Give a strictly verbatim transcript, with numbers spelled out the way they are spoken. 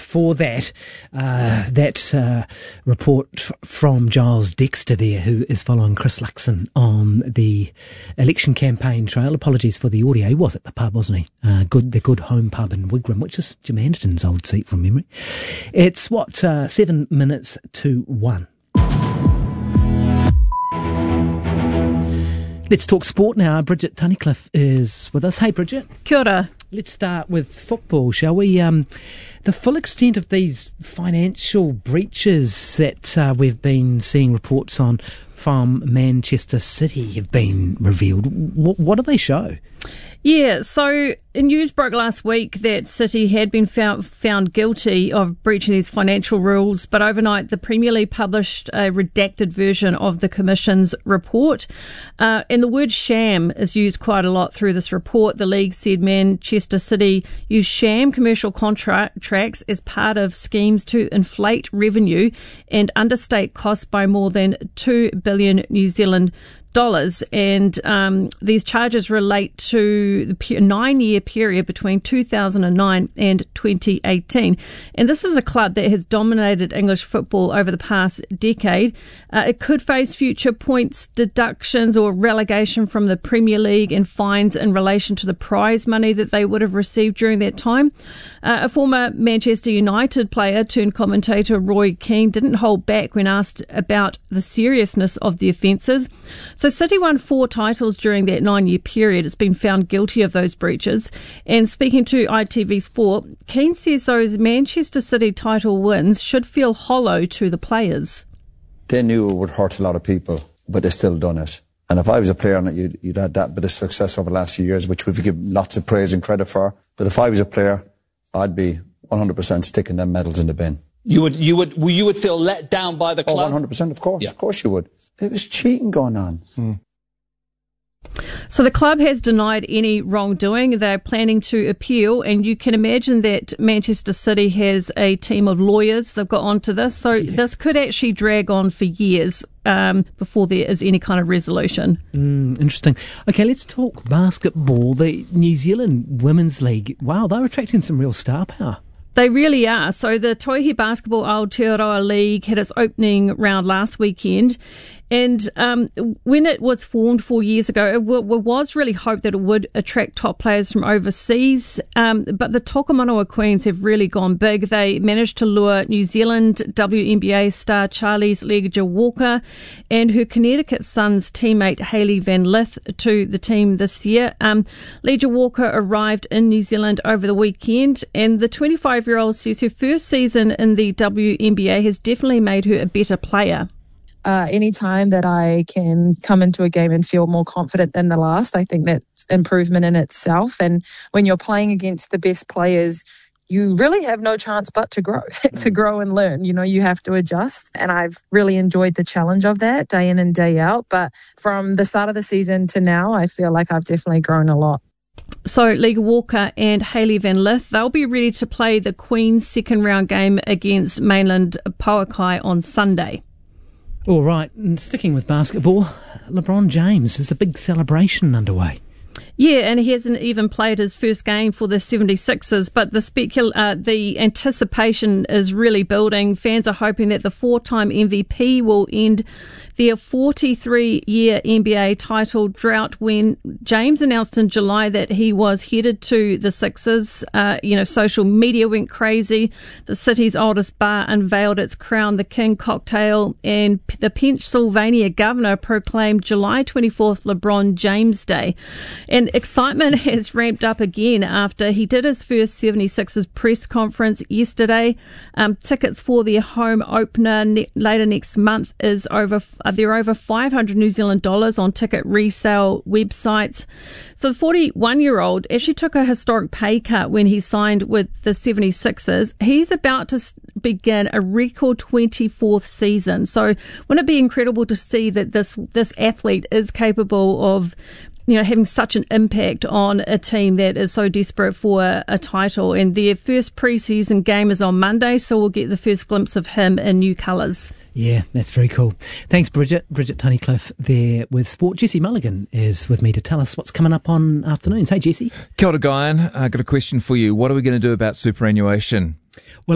for that. Uh, that uh, report f- from Giles Dexter there, who is following Chris Luxon on the election campaign trail. Apologies for the audio. He was at the pub, wasn't he? Uh, good, the good home pub in Wigram, which is Jim Anderton's old seat from memory. It's what, uh, seven minutes to one. Let's talk sport now. Bridget Tunnicliffe is with us. Hey, Bridget. Kia ora. Let's start with football, shall we? Um, the full extent of these financial breaches that uh, we've been seeing reports on from Manchester City have been revealed. W- what do they show? Yeah, so news broke last week that City had been found, found guilty of breaching these financial rules, but overnight the Premier League published a redacted version of the Commission's report. Uh, and the word sham is used quite a lot through this report. The league said Manchester City used sham commercial contracts as part of schemes to inflate revenue and understate costs by more than two billion New Zealand dollars, and um, these charges relate to the pe- nine-year period between two thousand nine and twenty eighteen. And this is a club that has dominated English football over the past decade. Uh, it could face future points deductions or relegation from the Premier League and fines in relation to the prize money that they would have received during that time. Uh, a former Manchester United player turned commentator, Roy Keane, didn't hold back when asked about the seriousness of the offences. So City won four titles during that nine-year period. It's been found guilty of those breaches. And speaking to I T V Sport, Keane says those Manchester City title wins should feel hollow to the players. They knew it would hurt a lot of people, but they still done it. And if I was a player on it, you'd, you'd had that bit of success over the last few years, which we've given lots of praise and credit for. But if I was a player, I'd be one hundred percent sticking them medals in the bin. You would, you would, you would feel let down by the club? Oh, one hundred percent, of course. Yeah. Of course you would. There was cheating going on. Hmm. So the club has denied any wrongdoing. They're planning to appeal, and you can imagine that Manchester City has a team of lawyers. They've got onto this, so yeah. This could actually drag on for years um, before there is any kind of resolution. Mm, interesting. Okay, let's talk basketball. The New Zealand Women's League, wow, they're attracting some real star power. They really are. So the Toihi Basketball Aotearoa League had its opening round last weekend. And um, when it was formed four years ago, it, w- it was really hoped that it would attract top players from overseas. Um, but the Tokomanoa Queens have really gone big. They managed to lure New Zealand W N B A star Charlize Legia-Walker and her Connecticut Suns teammate Hailey Van Lith to the team this year. Um, Legia-Walker arrived in New Zealand over the weekend, and the twenty-five-year-old says her first season in the W N B A has definitely made her a better player. Uh, any time that I can come into a game and feel more confident than the last, I think that's improvement in itself. And when you're playing against the best players, you really have no chance but to grow, to grow and learn. You know, you have to adjust. And I've really enjoyed the challenge of that day in and day out. But from the start of the season to now, I feel like I've definitely grown a lot. So Legia-Walker and Hailey Van Lith, they'll be ready to play the Queen's second round game against mainland Pauakai on Sunday. All right, and sticking with basketball, LeBron James, there's a big celebration underway. Yeah, and he hasn't even played his first game for the seventy-sixers, but the specul- uh, the anticipation is really building. Fans are hoping that the four-time M V P will end their forty-three-year N B A title drought when James announced in July that he was headed to the Sixers. Uh, you know, social media went crazy. The city's oldest bar unveiled its Crown the King cocktail, and the Pennsylvania governor proclaimed July twenty-fourth LeBron James Day. And excitement has ramped up again after he did his first seventy-sixers press conference yesterday. Um, tickets for their home opener ne- later next month is over. Uh, they're over five hundred New Zealand dollars on ticket resale websites. So the forty-one-year-old actually took a historic pay cut when he signed with the seventy-sixers. He's about to begin a record twenty-fourth season. So wouldn't it be incredible to see that this this athlete is capable of, you know, having such an impact on a team that is so desperate for a, a title? And their first pre-season game is on Monday, so we'll get the first glimpse of him in new colours. Yeah, that's very cool. Thanks, Bridget. Bridget Tunnicliffe there with sport. Jesse Mulligan is with me to tell us what's coming up on afternoons. Hey, Jesse. Kia ora, Guyan. I've got a question for you. What are we going to do about superannuation? Well,